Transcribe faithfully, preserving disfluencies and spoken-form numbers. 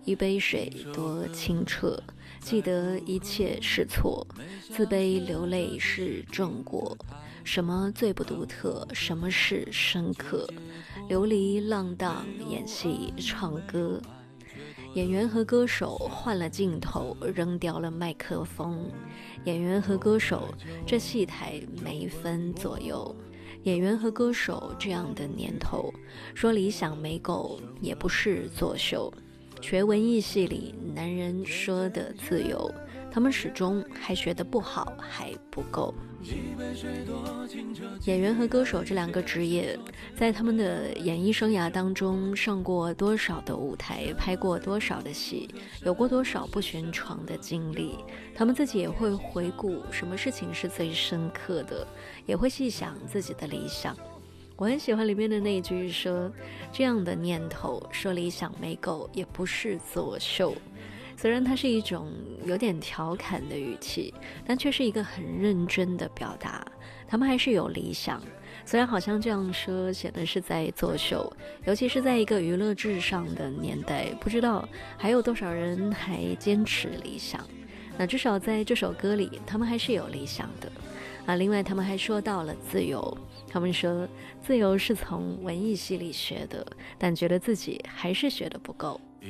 一杯水多清澈，记得一切是错，自卑流泪是正果。什么最不独特，什么是深刻？流离浪荡，演戏唱歌。演员和歌手换了镜头，扔掉了麦克风。演员和歌手，这戏台没分左右。演员和歌手这样的年头，说理想没够也不是作秀。学文艺戏里男人说的自由，他们始终还学得不好，还不够。演员和歌手这两个职业，在他们的演艺生涯当中上过多少的舞台，拍过多少的戏，有过多少不寻常的经历，他们自己也会回顾什么事情是最深刻的，也会细想自己的理想。我很喜欢里面的那一句说，这样的念头，说理想没够也不是作秀。虽然它是一种有点调侃的语气，但却是一个很认真的表达。他们还是有理想，虽然好像这样说显得是在作秀，尤其是在一个娱乐至上的年代，不知道还有多少人还坚持理想。那至少在这首歌里，他们还是有理想的啊。另外他们还说到了自由，他们说自由是从文艺系里学的，但觉得自己还是学得不够。